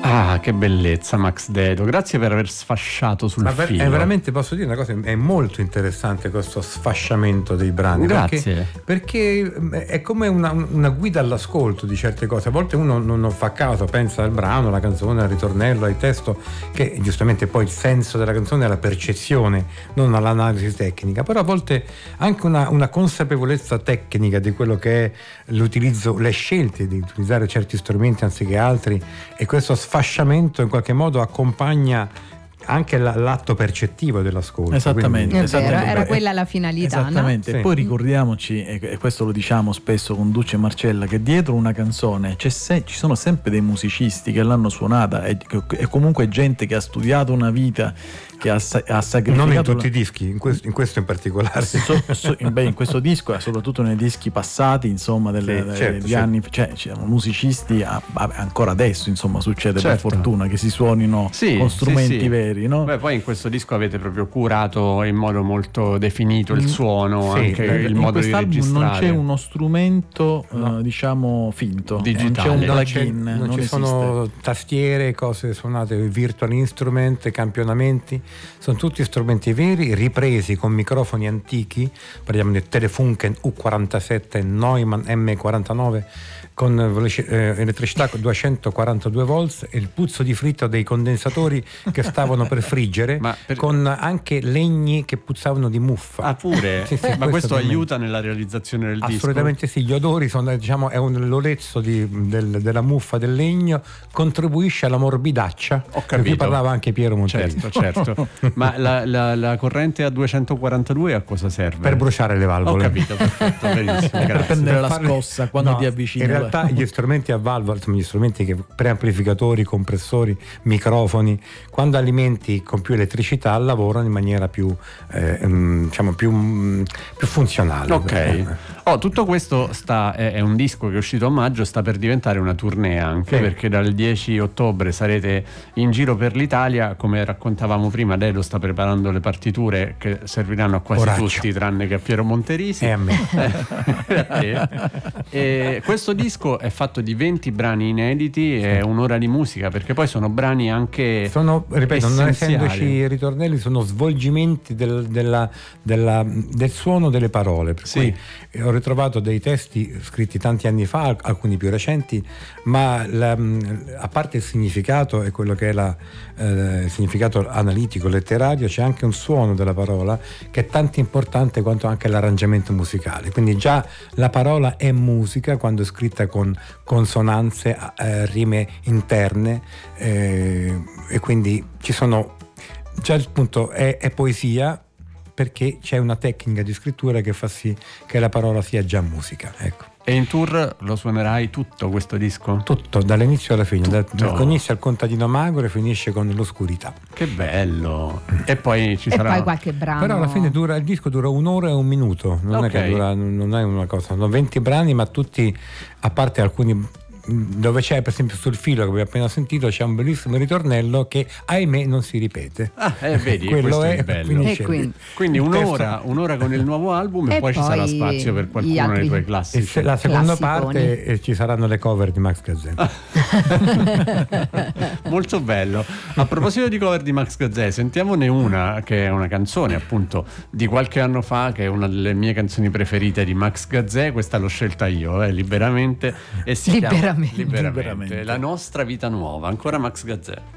Ah, che bellezza, Max Dedo, grazie per aver sfasciato sul filo. È veramente, posso dire una cosa, è molto interessante questo sfasciamento dei brani. Grazie. Perché è come una guida all'ascolto di certe cose. A volte uno non fa caso, pensa al brano, alla canzone, al ritornello, al testo, che giustamente poi il senso della canzone è la percezione, non all'analisi tecnica, però a volte anche una consapevolezza tecnica di quello che è l'utilizzo, le scelte di utilizzare certi strumenti anziché altri, e questo sfasciamento in qualche modo accompagna anche l'atto percettivo dell'ascolto. Esattamente, esattamente. Era quella la finalità, esattamente. no? E poi ricordiamoci, e questo lo diciamo spesso con Duce e Marcella, che dietro una canzone ci sono sempre dei musicisti che l'hanno suonata e comunque gente che ha studiato una vita, che ha sacrificato. Non in tutti i dischi, in questo in particolare. In questo disco, soprattutto nei dischi passati, insomma, degli anni, cioè musicisti ancora adesso, insomma, succede per fortuna che si suonino con strumenti veri. No? Beh, poi in questo disco avete proprio curato in modo molto definito il suono, anche il modo di registrare. Non c'è uno strumento diciamo finto, digitale, non c'è un plugin, non ci sono tastiere, cose suonate, virtual instrument, campionamenti, sono tutti strumenti veri ripresi con microfoni antichi, parliamo di Telefunken U47, Neumann M49 con elettricità 242 volts e il puzzo di fritto dei condensatori che stavano per friggere, con anche legni che puzzavano di muffa. Ah, pure? Sì, ma questo aiuta nella realizzazione del disco? Assolutamente sì, gli odori sono, diciamo, è l'olezzo della muffa del legno, contribuisce alla morbidaccia. Ho capito. Di cui parlava anche Piero Montelli. Certo. Ma la corrente a 242 a cosa serve? Per bruciare le valvole. Ho capito, perfetto, benissimo, per prendere la scossa quando ti avvicini. In realtà gli strumenti a valvola, gli strumenti che preamplificatori, compressori, microfoni, quando alimenti con più elettricità lavorano in maniera più funzionale. Ok. Tutto questo è un disco che è uscito a maggio, sta per diventare una tournée anche, perché dal 10 ottobre sarete in giro per l'Italia, come raccontavamo prima. Dedo sta preparando le partiture che serviranno a quasi tutti tranne che a Piero Monterisi e a me. E questo disco è fatto di 20 brani inediti e un'ora di musica, perché poi sono brani anche non essendoci ritornelli, sono svolgimenti del suono delle parole, per cui ho ritrovato dei testi scritti tanti anni fa, alcuni più recenti, ma a parte il significato e quello che è il significato analitico, letterario, c'è anche un suono della parola che è tanto importante quanto anche l'arrangiamento musicale. Quindi già la parola è musica quando è scritta con consonanze, rime interne, e quindi ci sono già il punto è poesia, perché c'è una tecnica di scrittura che fa sì che la parola sia già musica, ecco. E in tour lo suonerai tutto questo disco? Tutto, dall'inizio alla fine, dal inizio al contadino magro e finisce con l'oscurità. Che bello! E poi ci sarà poi qualche brano. Però alla fine il disco dura 1 ora e 1 minuto, non è che non è una cosa, sono 20 brani, ma tutti, a parte alcuni dove c'è, per esempio sul filo che abbiamo appena sentito, c'è un bellissimo ritornello che ahimè non si ripete. Vedi, quello è bello. Quindi un'ora con il nuovo album e poi ci sarà spazio per qualcuno dei tuoi classici. La seconda parte ci saranno le cover di Max Gazzè. Molto bello. A proposito di cover di Max Gazzè, sentiamone una che è una canzone appunto di qualche anno fa, che è una delle mie canzoni preferite di Max Gazzè. Questa l'ho scelta io, liberamente, e si chiama Liberamente, la nostra vita nuova, ancora Max Gazzè.